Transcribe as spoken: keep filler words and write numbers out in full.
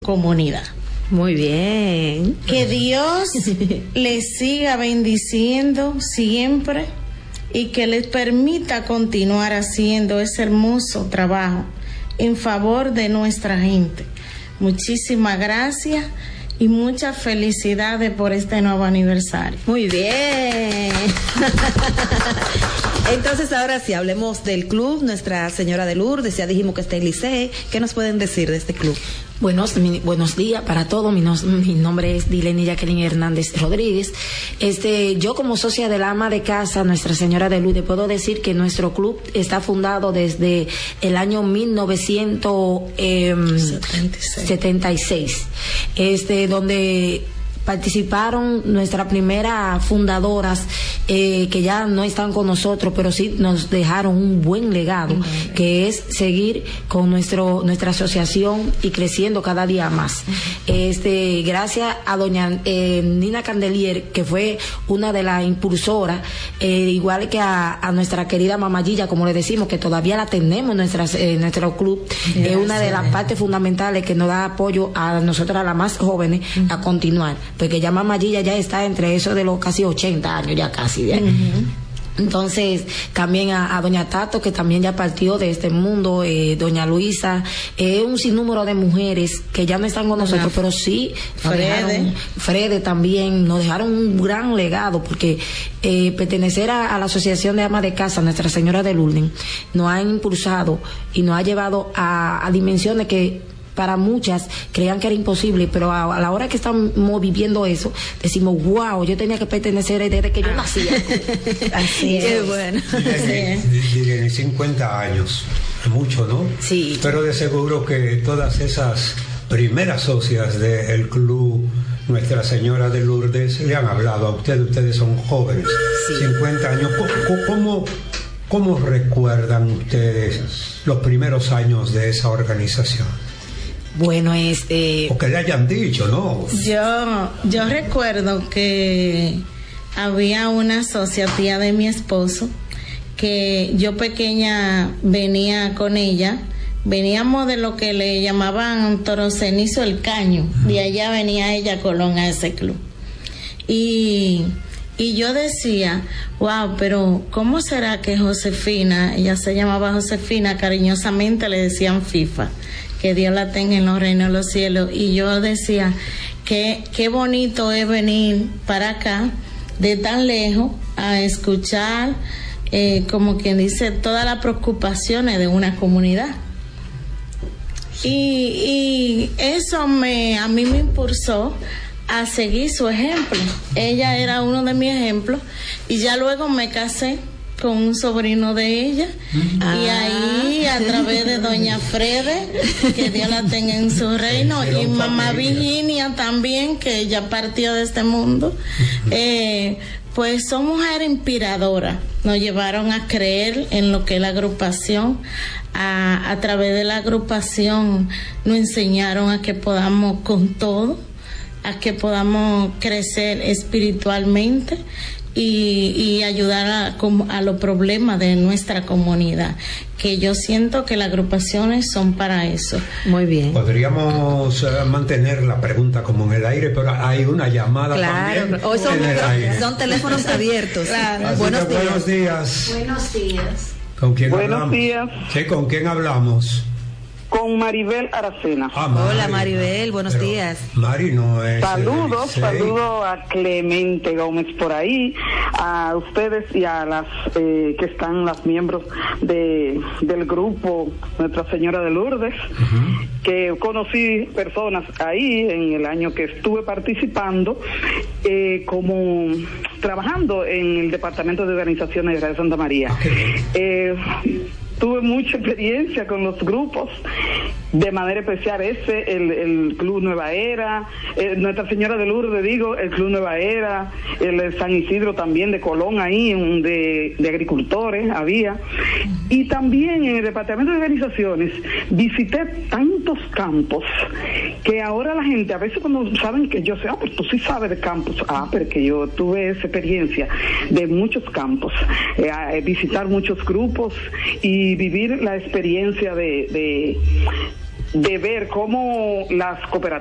comunidad. Muy bien. Que Dios les siga bendiciendo siempre y que les permita continuar haciendo ese hermoso trabajo en favor de nuestra gente. Muchísimas gracias y muchas felicidades por este nuevo aniversario. Muy bien. Entonces ahora sí, hablemos del club Nuestra Señora de Lourdes. Ya dijimos que está en Licey. ¿Qué nos pueden decir de este club? Buenos, mi, buenos días para todos. Mi, no, mi nombre es Dileni Jacqueline Hernández Rodríguez. Este, yo como socia de la ama de casa Nuestra Señora de Lourdes puedo decir que nuestro club está fundado desde el año mil novecientos setenta y seis. Este, donde participaron nuestras primeras fundadoras eh, que ya no están con nosotros, pero sí nos dejaron un buen legado, uh-huh. que es seguir con nuestro nuestra asociación y creciendo cada día más. Uh-huh. Este, gracias a doña eh, Nina Candelier, que fue una de las impulsoras, eh, igual que a, a nuestra querida Mamayilla, como le decimos, que todavía la tenemos en nuestras, eh, nuestro club, es eh, una de las partes fundamentales que nos da apoyo a nosotras, a las más jóvenes, uh-huh. a continuar. Porque ya Mamayilla ya está entre eso de los casi ochenta años, ya casi. ¿eh? Uh-huh. Entonces, también a, a doña Tato, que también ya partió de este mundo, eh, doña Luisa, eh, un sinnúmero de mujeres que ya no están con nosotros, uh-huh. pero sí, nos Frede. dejaron, Frede también, nos dejaron un gran legado, porque eh, pertenecer a, a la Asociación de Amas de Casa, Nuestra Señora de Lourdes, nos ha impulsado y nos ha llevado a, a dimensiones que para muchas creían que era imposible, pero a, a la hora que estamos viviendo eso, decimos, wow, yo tenía que pertenecer desde que yo nací. Así es. Qué bueno. Tienen cincuenta años, mucho, ¿no? Sí. Pero de seguro que todas esas primeras socias del club Nuestra Señora de Lourdes le han hablado a ustedes, ustedes son jóvenes, sí. cincuenta años. ¿Cómo, cómo, cómo recuerdan ustedes los primeros años de esa organización? Bueno, este... O que le hayan dicho, ¿no? Yo, yo recuerdo que había una socia, tía de mi esposo, que yo pequeña venía con ella, veníamos de lo que le llamaban Toro Cenizo el Caño, uh-huh. de allá venía ella a Colón a ese club. Y, y yo decía, wow, pero ¿cómo será que Josefina, ella se llamaba Josefina, cariñosamente le decían FIFA, que Dios la tenga en los reinos de los cielos? Y yo decía que qué bonito es venir para acá de tan lejos a escuchar, eh, como quien dice, todas las preocupaciones de una comunidad. Y, y eso me a mí me impulsó a seguir su ejemplo. Ella era uno de mis ejemplos y ya luego me casé con un sobrino de ella, ah. y ahí a través de doña Frede, que Dios la tenga en su reino, y mamá Virginia también, que ella partió de este mundo, eh, pues son mujeres inspiradoras, nos llevaron a creer en lo que es la agrupación, a, a través de la agrupación nos enseñaron a que podamos con todo, a que podamos crecer espiritualmente, Y, y ayudar a, a los problemas de nuestra comunidad, que yo siento que las agrupaciones son para eso. Muy bien. Podríamos uh, mantener la pregunta como en el aire, pero hay una llamada claro, también hoy son, en el aire. Son teléfonos abiertos. Claro. Buenos días. Buenos días. Buenos días. ¿Con quién Buenos hablamos? días. Sí, ¿con quién hablamos? Con Maribel Aracena. Ah, Mari. Hola Maribel, buenos Pero días. Mari no es. Saludos, eh, saludos a Clemente Gómez por ahí, a ustedes y a las eh, que están las miembros de del grupo Nuestra Señora de Lourdes, uh-huh. que conocí personas ahí en el año que estuve participando, eh, como trabajando en el Departamento de Organizaciones de Radio Santa María. Okay. Eh, Tuve mucha experiencia con los grupos, de manera especial ese, el, el Club Nueva Era, eh, Nuestra Señora de Lourdes, digo, el Club Nueva Era, el de San Isidro también, de Colón ahí, un de, de agricultores había. Y también en el Departamento de Organizaciones visité tantos campos que ahora la gente, a veces cuando saben que yo sé, ah, pues tú sí sabes de campos, ah, pero que yo tuve esa experiencia de muchos campos, eh, visitar muchos grupos y vivir la experiencia de, de de ver cómo las cooperativas